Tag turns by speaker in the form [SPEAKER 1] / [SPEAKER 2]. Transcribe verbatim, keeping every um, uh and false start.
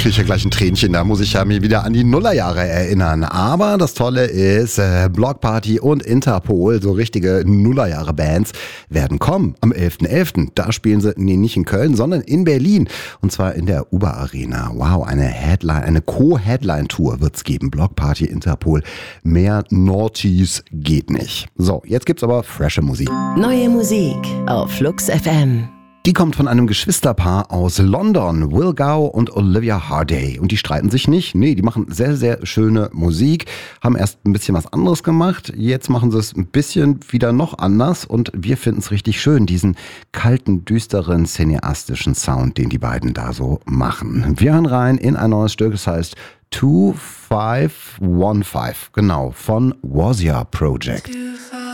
[SPEAKER 1] kriege ich ja gleich ein Tränchen, da muss ich ja mir wieder an die Nullerjahre erinnern. Aber das Tolle ist, äh, Block Party und Interpol, so richtige Nullerjahre-Bands, werden kommen am elften elften Da spielen sie, nee, nicht in Köln, sondern in Berlin. Und zwar in der Uber Arena. Wow, eine Headline, eine Co-Headline-Tour wird's geben. Block Party, Interpol. Mehr Naughties geht nicht. So, jetzt gibt's aber frische Musik.
[SPEAKER 2] Neue Musik auf Flux F M.
[SPEAKER 1] Die kommt von einem Geschwisterpaar aus London, Will Gow und Olivia Hardy. Und die streiten sich nicht. Nee, die machen sehr, sehr schöne Musik, haben erst ein bisschen was anderes gemacht. Jetzt machen sie es ein bisschen wieder noch anders. Und wir finden es richtig schön, diesen kalten, düsteren, cineastischen Sound, den die beiden da so machen. Wir hören rein in ein neues Stück, das heißt two five one five, genau, von Wazia Project.